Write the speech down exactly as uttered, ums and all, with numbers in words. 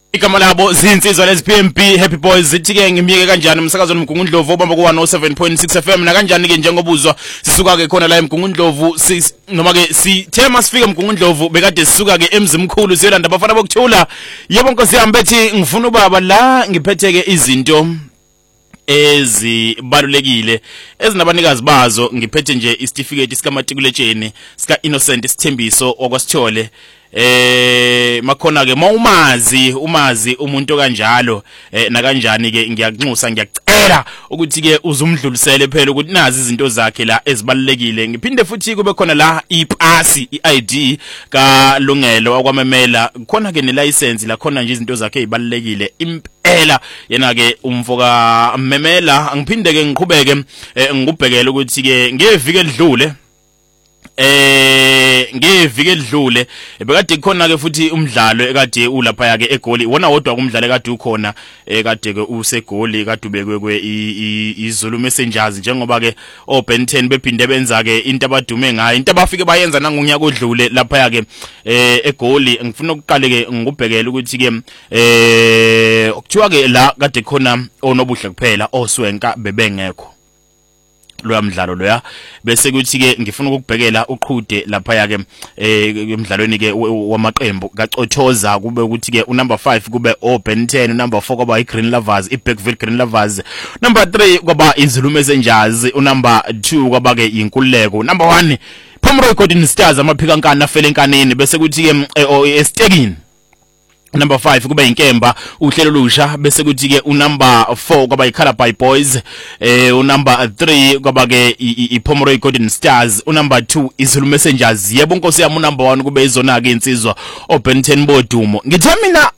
Igama labo zinsizwa lezi P M B Happy Boys zithi-ke ngimiyeke kanjani umsakazo nomgungundlovu obamba ku one oh seven point six F M na kanjani-ke njengobuzwa sisuka-ke khona la emgungundlovu noma-ke sithe masifika emgungundlovu bekade sisuka-ke emzimkhulu siyolanda abafana bokuthula. Yebo nkosi yami bethi ngifuna ubaba la ngiphethe-ke izinto ezibalulekile ezinabanikazi bazo. Ngiphethe nje isitifiketi sikamatikuletsheni sika Innocent Sithembiso okwasithole. Eh makhona ke mawumazi umazi umuntu kanjalo eh na kanjani ke ngiyakunxusa ngiyacela ukuthi ke uzumdlulisele phela ukuthi nazi izinto zakhe la ezibalekile. Ngiphinde futhi kube khona la ipasi i-I D ka Lungelo akwamemela khona ke ne license la khona nje izinto zakhe ezibalekile impela yena ke umfoka memela. Ngiphinde ke ngiqhubeke ngikubhekela ukuthi ke ngevike lidlule eh ngevike lidlule bekade khona ke futhi umdlalo ekade ulapha yake eGoli wona wodwa kumdlalo ekade ukhona ekade ke useGoli kade ubekwe kwe iZulu Messengers njengoba ke oBen ten bephinde benza ke into abadume ngayo into abafike bayenza nangunyaka odlule lapha yake eGoli. Ngifuna ukuqale ke ngikubhekela ukuthi ke eh okuthiwa ke la kade khona onobuhle kuphela oswenka bebengekho loya mdlalo loya bese kuthi ke ngifuna ukubhekela uqhude lapha yake emidlalweni ke wamaqembu kacothoza kube ukuthi ke unumber five kube oBen ten, unumber four kwaba iGreen Lovers iBackville Green Lovers, number three kwaba iZulu Messengers, unumber two kwaba ke inkululeko, number one Phomroy Golden Stars amaphika nkana afele enkaneni bese kuthi ke estekini number five kube inkemba uhlelo lusha bese kuthi ke unumber four kwaba iCalabar Boys, eh unumber three kwaba ke iPhomroy Golden Stars, unumber two iZulu Messengers. Yebo nkosi yami unumber one kube izona ke insizwa oBen ten bodumo. Ngithe mina